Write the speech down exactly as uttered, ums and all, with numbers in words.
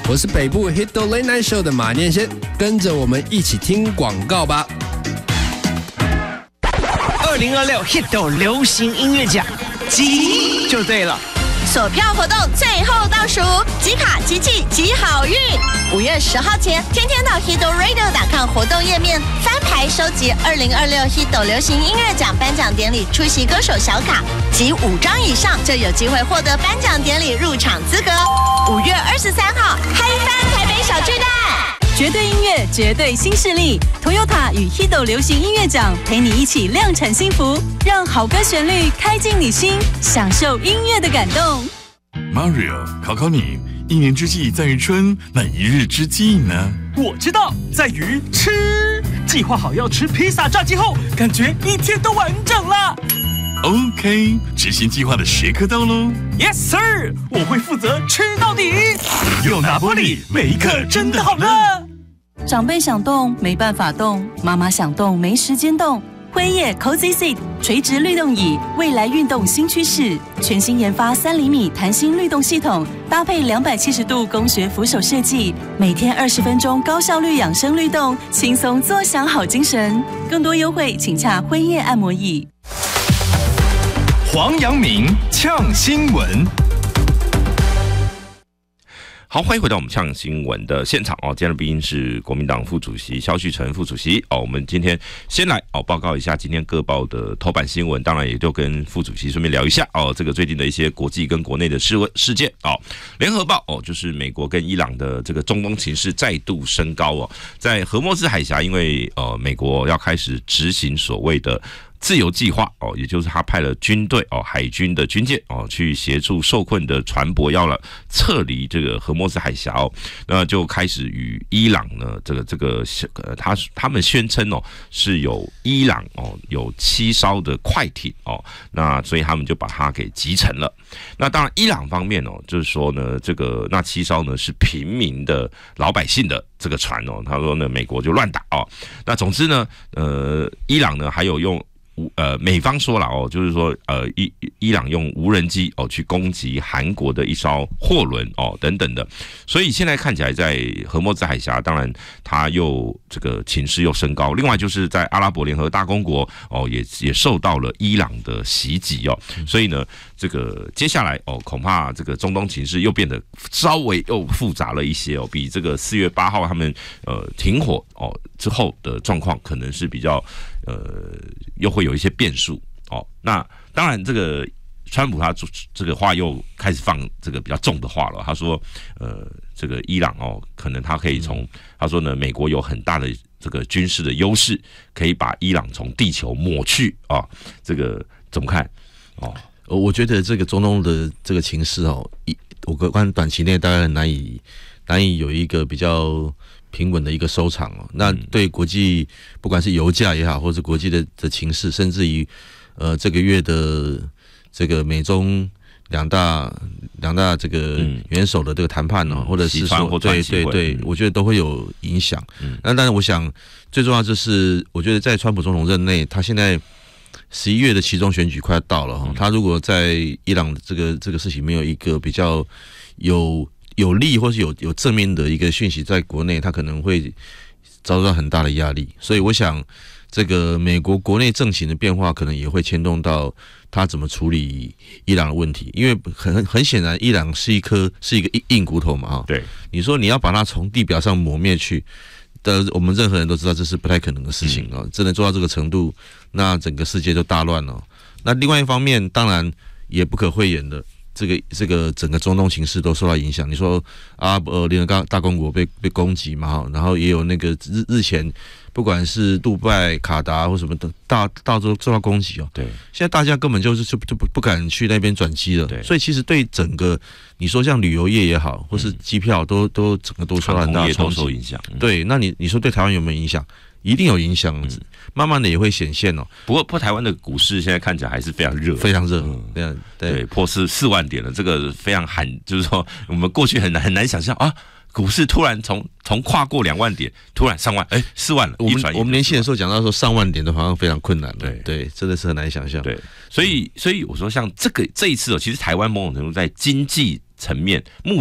我是北部 Hito Late Night Show 的马念先，跟着我们一起听广告吧。 二零二六 Hito 流行音乐奖，集就对了。 索票活动最后倒数，集卡集气集好运！五月十号前，天天到 Hito Radio 打看活动页面，翻牌收集二零二六 Hito 流行音乐奖颁奖典礼出席歌手小卡，集五张以上就有机会获得颁奖典礼入场资格。五月二十三号，嗨翻台北小巨蛋。 绝对音乐，绝对新势力 ，Toyota 与 Hito 流行音乐奖陪你一起量产幸福，让好歌旋律开进你心，享受音乐的感动。 Mario， 考考你，一年之计在于春，那一日之计呢？ 我知道，在于吃。计划好要吃披萨炸鸡后，感觉一天都完整了。 OK， 执行计划的时刻到喽 ！Yes sir， 我会负责吃到底。 有拿玻璃，每一刻真的好乐。 长辈想动没办法动，妈妈想动没时间动。辉夜 Cozy Seat 垂直律动椅，未来运动新趋势，全新研发三厘米弹性律动系统，搭配两百七十度工学扶手设计，每天二十分钟高效率养生律动，轻松坐享好精神。更多优惠请洽辉夜按摩椅。 黄阳明呛新闻。 好，欢迎回到我们呛新闻的现场哦。今天的宾宾是国民党副主席萧旭晨副主席哦。我们今天先来哦报告一下今天各报的头版新闻，当然也就跟副主席顺便聊一下哦，这个最近的一些国际跟国内的事事件哦。联合报哦，就是美国跟伊朗的这个中东情势再度升高哦，在荷默斯海峡，因为呃美国要开始执行所谓的自由计划哦，也就是他派了军队哦，海军的军舰哦，去协助受困的船舶要了撤离这个荷默斯海峡哦，那就开始与伊朗呢，这个这个呃，他他们宣称哦，是有伊朗哦有七艘的快艇哦，那所以他们就把它给击沉了。那当然，伊朗方面哦，就是说呢，这个那七艘呢是平民的老百姓的这个船哦，他说呢，美国就乱打哦。那总之呢，呃，伊朗呢还有用。呃，美方说了哦，就是说，呃，伊伊朗用无人机哦去攻击韩国的一艘货轮哦等等的，所以现在看起来在荷默兹海峡，当然它又这个情势又升高。另外就是在阿拉伯联合大公国哦，也也受到了伊朗的袭击哦，所以呢，这个接下来哦，恐怕这个中东情势又变得稍微又复杂了一些哦，比这个四月八号他们呃停火哦之后的状况可能是比较。呃，又会有一些变数哦。那当然，这个川普他这个话又开始放这个比较重的话了。他说，呃，这个伊朗哦，可能他可以从他说呢，美国有很大的这个军事的优势，可以把伊朗从地球抹去啊、哦。这个怎么看？哦， 我觉得这个中东的这个情势哦，我观短期内大概难以难以有一个比较。平稳的一个收场哦，那对国际不管是油价也好，或者国际的的情势，甚至于呃这个月的这个美中两大两大这个元首的这个谈判哦，嗯、或者是说对对对，我觉得都会有影响。嗯、那当然，我想最重要就是，我觉得在川普总统任内，他现在十一月的期中选举快要到了哈、嗯，他如果在伊朗这个这个事情没有一个比较有。有利或是有有正面的一个讯息在国内，他可能会遭到很大的压力，所以我想这个美国国内政情的变化可能也会牵动到他怎么处理伊朗的问题，因为很很显然，伊朗是一颗是一个硬骨头嘛哈。 对， 你说你要把它从地表上抹灭去的，我们任何人都知道这是不太可能的事情啊、嗯，真的做到这个程度，那整个世界就大乱了。那另外一方面，当然也不可讳言的。这个这个整个中东情势都受到影响。你说阿拉伯联合大公国被被攻击嘛，然后也有那个日日前，不管是杜拜、卡达或什么的，大大都受到攻击哦。 对， 现在大家根本就是就就不不敢去那边转机了。 对， 所以其实对整个你说像旅游业也好，或是机票都、嗯、都整个都受到很大的冲击， 都受影响。嗯、对， 那你你说对台湾有没有影响？一定有影响，嗯、慢慢的也会显现哦。 不过，不过台湾的股市现在看起来还是非常热， 非常热， 嗯、 对对，对破四四万点了，这个非常罕，就是说我们过去很难很难想象啊，股市突然从从跨过两万点，突然上万，哎，四万了。 我们我们年轻的时候讲到说上万点都好像非常困难了， 对对，真的是很难想象。 对，所以所以我说像这个这一次哦，其实台湾某种程度在经济层面目